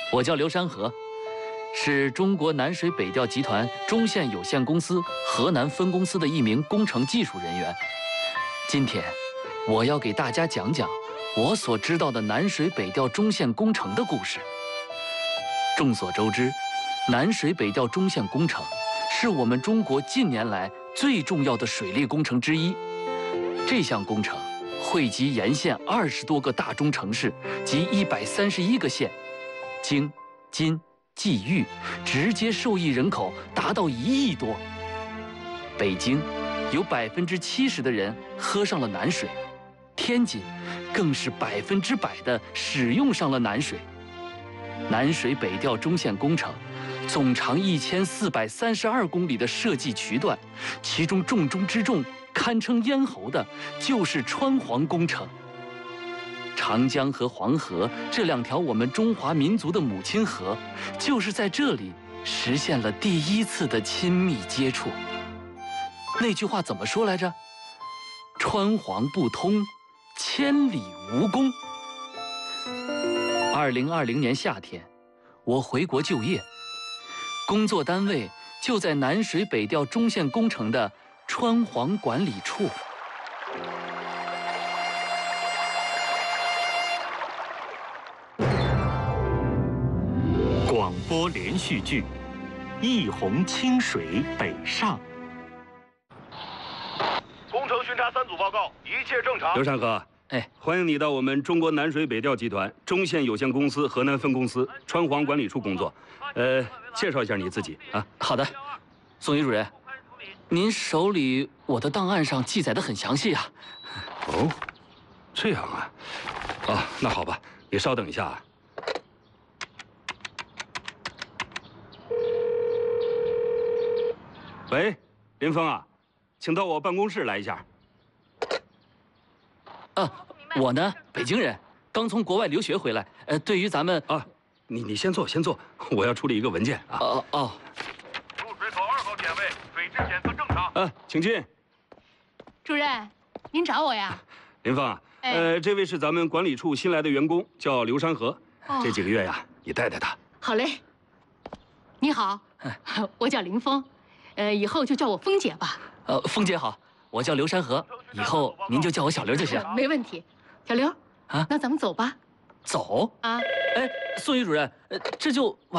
我叫刘山河，是中国南水北调集团中线有限公司河南分公司的一名工程技术人员。今天，我要给大家讲讲我所知道的南水北调中线工程的故事。众所周知，南水北调中线工程是我们中国近年来最重要的水利工程之一。这项工程汇集沿线20多个大中城市及131个县，京、津、冀、豫直接受益人口达到1亿多。北京有70%的人喝上了南水，天津更是100%的使用上了南水。南水北调中线工程总长1432公里的设计渠段，其中重中之重、堪称咽喉的就是川黄工程。长江和黄河这2条我们中华民族的母亲河，就是在这里实现了第一次的亲密接触。那句话怎么说来着？川黄不通，千里无功。2020年夏天，我回国就业，工作单位就在南水北调中线工程的川黄管理处。 广播连续剧《一泓清水北上》。 工程巡查3组报告，一切正常。 刘山河，欢迎你到我们中国南水北调集团中线有限公司河南分公司川黄管理处工作。介绍一下你自己啊。 好的，宋宇主任，您手里我的档案上记载的很详细啊。 哦，这样啊。那好吧，你稍等一下啊。喂，林峰啊，请到我办公室来一下。 我呢，北京人，刚从国外留学回来。对于咱们你先坐，我要处理一个文件啊。 入水口2号检位，水质检测正常。 请进。 主任，您找我呀？ 林峰啊，这位是咱们管理处新来的员工，叫刘山河。这几个月呀，你带带他。 好嘞。你好，我叫林峰，以后就叫我峰姐吧。 峰姐好，我叫刘山河，以后您就叫我小刘就行。 没问题。小刘，那咱们走吧。 走？ 啊？ 宋宇主任，这就